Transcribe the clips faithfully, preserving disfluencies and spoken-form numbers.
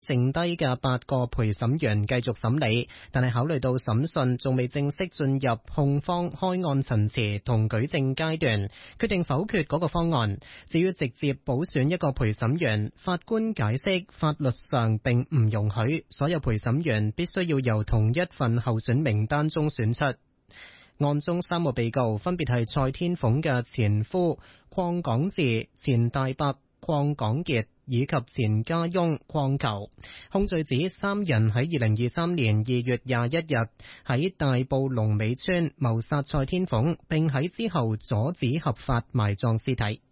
剩低嘅八個陪審員繼續審理，但係考慮到審訊仲未正式進入控方開案陳詞同舉證階段，決定否決嗰個方案。至於直接補選一個陪審員，法官解釋法律上並唔容許，所有陪審員必須要由同一份候選名單中選出。案中三個被告分別係蔡天鳳嘅前夫鄺港智、前大伯鄺港傑以及前家翁鄺球。控罪指三人喺二零二三年二月廿一日喺大埔龍尾村謀殺蔡天鳳，並喺之後阻止合法埋葬屍體。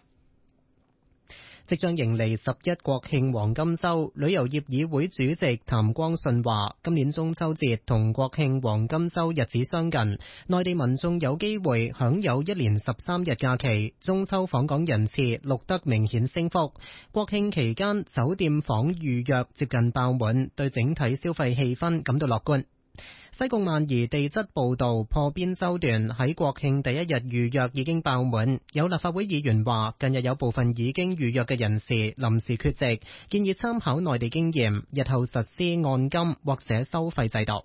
即將迎嚟十一國慶黃金週，旅遊業議會主席譚光信話：今年中秋節同國慶黃金週日子相近，內地民眾有機會享有一連十三日假期，中秋訪港人次錄得明顯升幅。國慶期間酒店房預約接近爆滿，對整體消費氣氛感到樂觀。西貢萬宜地質步道破邊洲段喺國慶第一日預約已經爆滿，有立法會議員話近日有部分已經預約嘅人士臨時缺席，建議參考內地經驗，日後實施按金或者收費制度。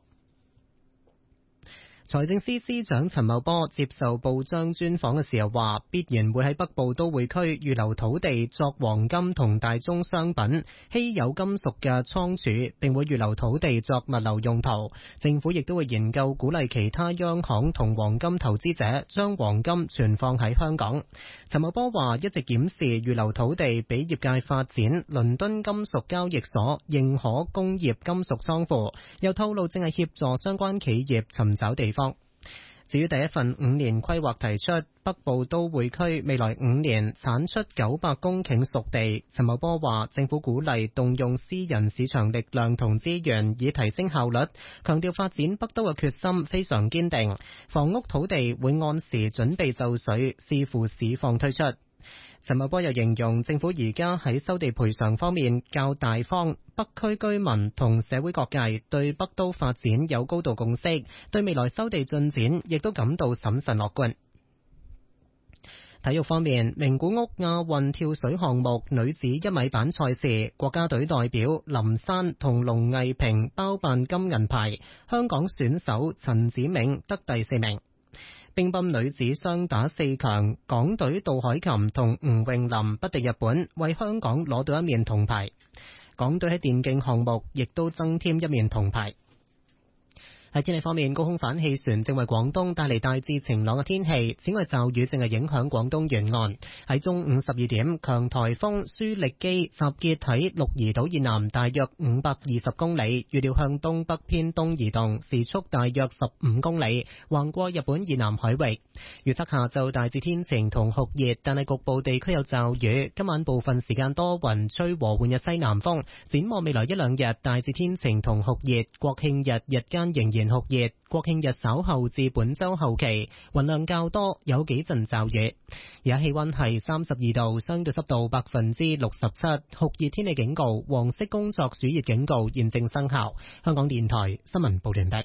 財政司司長陳茂波接受報章專訪嘅時候話，必然會喺北部都會區預留土地作黃金同大宗商品、稀有金屬嘅倉儲，並會預留土地作物流用途。政府亦都會研究鼓勵其他央行同黃金投資者將黃金存放喺香港。陳茂波話，一直檢視預留土地俾業界發展倫敦金屬交易所認可工業金屬倉庫，又透露正係協助相關企業尋找地方。至於第一份五年規劃提出北部都會區未來五年產出九百公頃熟地，陳茂波話政府鼓勵動用私人市場力量同資源以提升效率，強調發展北都嘅決心非常堅定，房屋土地會按時準備就緒，視乎市況推出。陳茂波又形容政府而家喺收地賠償方面較大方，北區居民同社會各界對北都發展有高度共識，對未來收地進展亦都感到審慎樂觀。體育方面，名古屋亞運跳水項目女子一米板賽事，國家隊代表林珊同龍藝平包辦金銀牌，香港選手陳子銘得第四名。乒乓女子雙打四強，港隊杜海琴同吳詠琳不敵日本，為香港攞到一面銅牌。港隊喺電競項目亦都增添一面銅牌。喺天氣方面，高空反氣旋正為廣東帶嚟大致晴朗嘅天氣，此外驟雨正係影響廣東沿岸。喺中午十二點，強颱風舒力基集結喺鹿兒島以南大約五百二十公里，預料向東北偏東移動，時速大約十五公里，橫過日本以南海域。預測下晝大致天晴同酷熱，但係局部地區有驟雨。今晚部分時間多雲，吹和緩嘅西南風。展望未來一兩日，大致天晴同酷熱，國慶日日間仍然酷熱，國慶日稍後至本周後期雲量較多，有幾陣驟雨。而家氣溫係三十二度，相對濕度百分之六十七，酷熱天氣警告、黃色工作暑熱警告現正生效。香港電台新聞報道完畢。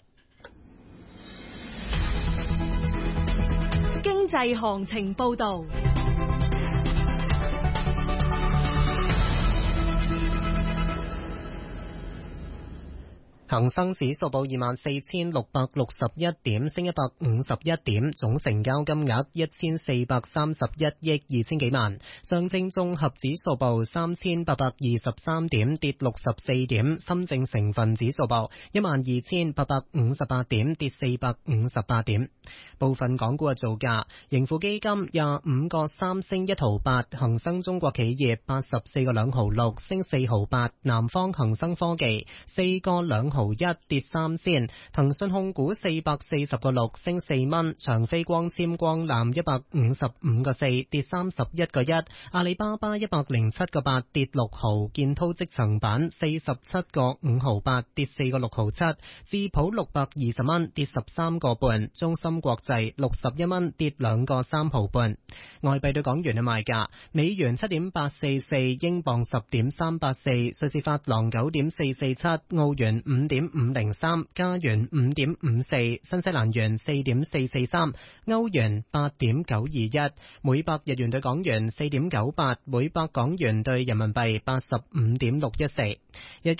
經濟行情報道。 恒生指數報二萬四千六百六十一點，升一百五十一點，總成交金額一千四百三十一億二千幾萬。上證綜合指數報三千八百二十三點，跌六十四點。深證成分指數報一萬二千八百五十八點，跌四百五十八點。部分港股嘅造價：盈富基金廿五個三升一毫八，恒生中國企業八十四個兩毫六升四毫八，南方恒生科技四個兩毫一跌三仙，騰訊控股四百四十個六升四蚊，長飛光纖光纜一百五十五個四跌三十一個一，阿里巴巴一百零七個八跌六毫，建滔積層板四十七個五毫八跌四個六毫七，智普六百二十蚊跌十三個半，中芯國際六十一蚊跌兩個三毫半。外幣對港元嘅賣價：美元七點八四四，英鎊十點三八四，瑞士法郎九點四四七，澳元五點五零三，加元五點五四，新西蘭元四點四四三，歐元八點九二一，每百日元對港元四點九八，每百港元對人民幣八十五點六一四。日經